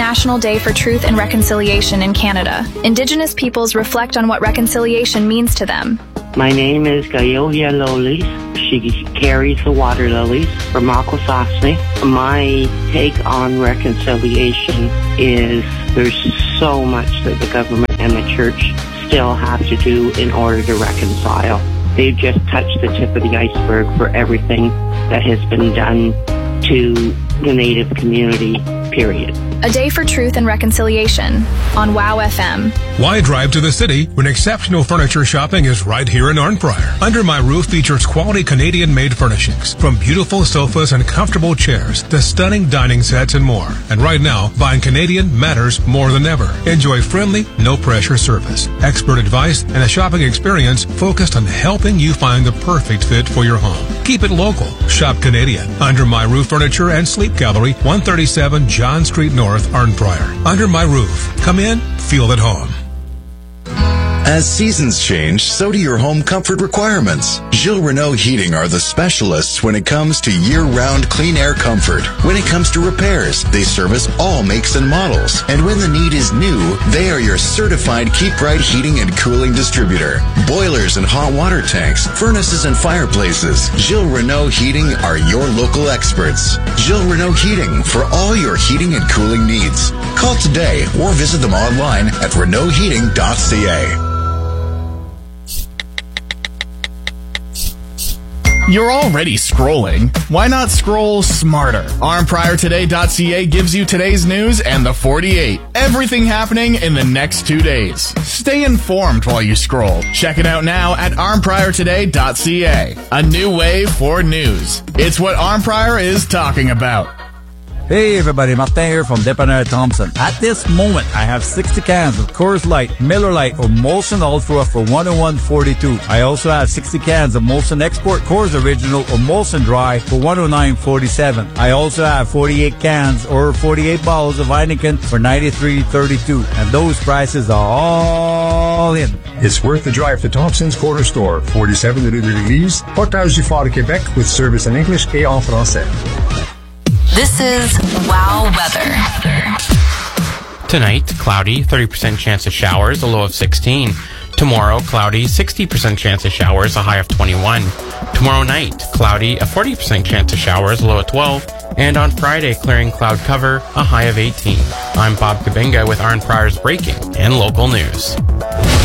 National Day for Truth and Reconciliation in Canada. Indigenous peoples reflect on what reconciliation means to them. My name is Gayolia Lolis. She carries the water lilies from Akwesasne. My take on reconciliation is there's so much that the government and the church still have to do in order to reconcile. They've just touched the tip of the iceberg for everything that has been done to the Native community, period. A Day for Truth and Reconciliation on WOW FM. Why drive to the city when exceptional furniture shopping is right here in Arnprior? Under My Roof features quality Canadian-made furnishings, from beautiful sofas and comfortable chairs to stunning dining sets and more. And right now, buying Canadian matters more than ever. Enjoy friendly, no-pressure service, expert advice, and a shopping experience focused on helping you find the perfect fit for your home. Keep it local. Shop Canadian. Under My Roof Furniture and Sleep Gallery, 137 John Street North, Arnprior. Under My Roof. Come in, feel at home. As seasons change, so do your home comfort requirements. Gilles Renault Heating are the specialists when it comes to year-round clean air comfort. When it comes to repairs, they service all makes and models. And when the need is new, they are your certified Keep Right heating and cooling distributor. Boilers and hot water tanks, furnaces and fireplaces. Gilles Renault Heating are your local experts. Gilles Renault Heating for all your heating and cooling needs. Call today or visit them online at renaultheating.ca. You're already scrolling. Why not scroll smarter? ArnpriorToday.ca gives you today's news and the 48. Everything happening in the next 2 days. Stay informed while you scroll. Check it out now at ArnpriorToday.ca. A new way for news. It's what Arnprior is talking about. Hey everybody, Martin here from Dépanneur Thompson. At this moment, I have 60 cans of Coors Light, Miller Lite, or Molson Ultra for $101.42. I also have 60 cans of Molson Export Coors Original or Molson Dry for $109.47. I also have 48 cans or 48 bottles of Heineken for $93.32. And those prices are all in. It's worth the drive to Thompson's Corner Store, 47 Rue de l'Église, Portage du Fort, Québec, with service in English et en français. This is WOW Weather. Tonight, cloudy, 30% chance of showers, a low of 16. Tomorrow, cloudy, 60% chance of showers, a high of 21. Tomorrow night, cloudy, a 40% chance of showers, a low of 12. And on Friday, clearing cloud cover, a high of 18. I'm Bob Kabinga with Arnprior's breaking and local news.